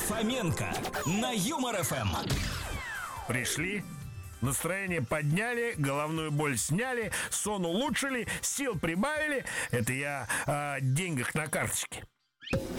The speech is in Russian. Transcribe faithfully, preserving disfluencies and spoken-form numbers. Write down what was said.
Фоменко на Юмор эф эм. Пришли, настроение подняли, головную боль сняли, сон улучшили, сил прибавили. Это я о деньгах на карточке.